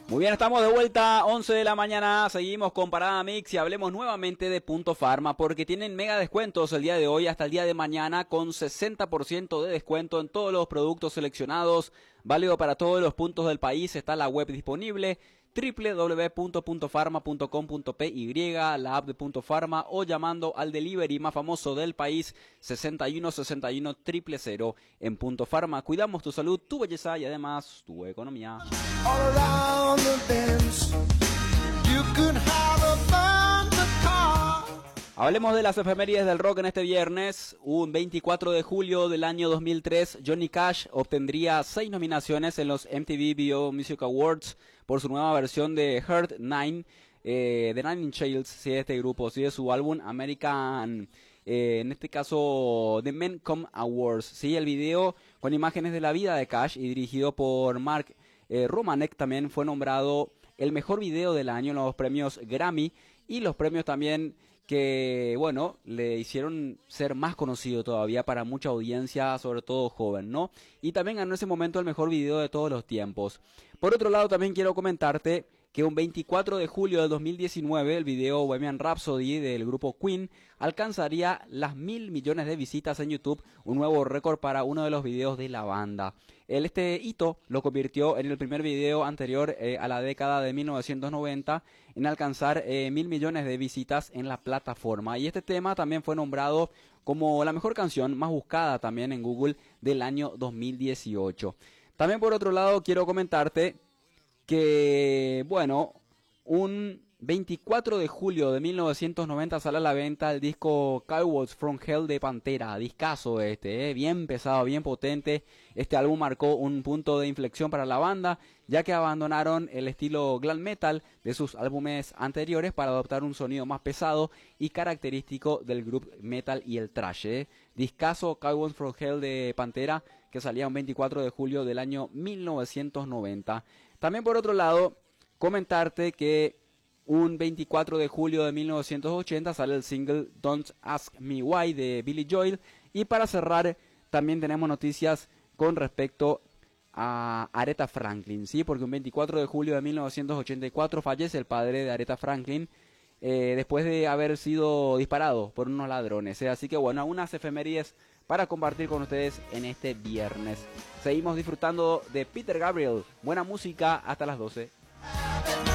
Muy bien, estamos de vuelta, 11 de la mañana, seguimos con Parada Mix y hablemos nuevamente de Punto Pharma porque tienen mega descuentos el día de hoy hasta el día de mañana con 60% de descuento en todos los productos seleccionados, válido para todos los puntos del país, está la web disponible www.puntofarma.com.py, la app de Punto Pharma o llamando al delivery más famoso del país 61 61 000. En Punto Pharma cuidamos tu salud, tu belleza y además tu economía. Hablemos de las efemérides del rock en este viernes. Un 24 de julio del año 2003, Johnny Cash obtendría 6 nominaciones en los MTV Video Music Awards por su nueva versión de Hurt 9, de Nine Inch Nails, sí, de este grupo, sí, de su álbum American, en este caso The Men Come Awards, sí, el video con imágenes de la vida de Cash y dirigido por Mark Romanek también fue nombrado el mejor video del año en los premios Grammy y los premios también que, bueno, le hicieron ser más conocido todavía para mucha audiencia, sobre todo joven, ¿no? Y también ganó en ese momento el mejor video de todos los tiempos. Por otro lado, también quiero comentarte que un 24 de julio de 2019, el video Bohemian Rhapsody del grupo Queen alcanzaría las 1.000 millones de visitas en YouTube, un nuevo récord para uno de los videos de la banda. Este hito lo convirtió en el primer video anterior a la década de 1990 en alcanzar 1.000 millones de visitas en la plataforma. Y este tema también fue nombrado como la mejor canción más buscada también en Google del año 2018. También por otro lado quiero comentarte que, bueno, un 24 de julio de 1990 sale a la venta el disco Cowboys from Hell de Pantera, discazo bien pesado, bien potente. Este álbum marcó un punto de inflexión para la banda, ya que abandonaron el estilo glam metal de sus álbumes anteriores para adoptar un sonido más pesado y característico del group metal y el thrash. Discazo Cowboys from Hell de Pantera, que salía un 24 de julio del año 1990. También por otro lado, comentarte que un 24 de julio de 1980 sale el single Don't Ask Me Why de Billy Joel. Y para cerrar, también tenemos noticias con respecto a Aretha Franklin, ¿sí? Porque un 24 de julio de 1984 fallece el padre de Aretha Franklin después de haber sido disparado por unos ladrones. Así que bueno, unas efemérides para compartir con ustedes en este viernes. Seguimos disfrutando de Peter Gabriel. Buena música hasta las 12.